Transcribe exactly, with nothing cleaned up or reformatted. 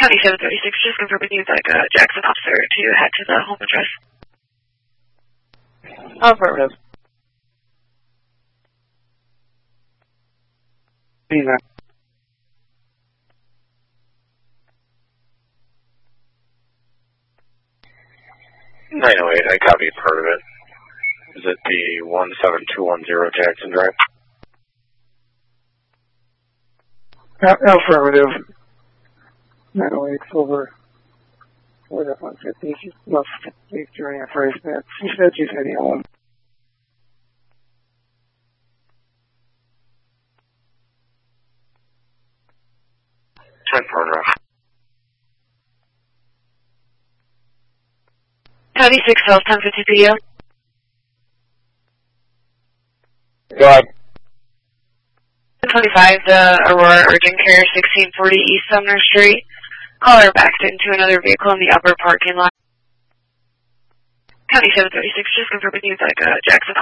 County seven thirty-six, just confirming you'd like a Jackson officer to head to the home address. Affirmative. Nina. nine oh eight, I copy part of it. Is it the one seven two one zero Jackson Drive? Uh, affirmative. nine oh eight over. What up, one fifty? She must be during a phrase that. She said she's heading home. ten paragraph. County six South, ten fifty P M. Go ahead. twenty-five, the Aurora Urgent Care, sixteen forty East Sumner Street. Caller backed into another vehicle in the upper parking lot. County seven thirty-six, just confirming you'd like a Jackson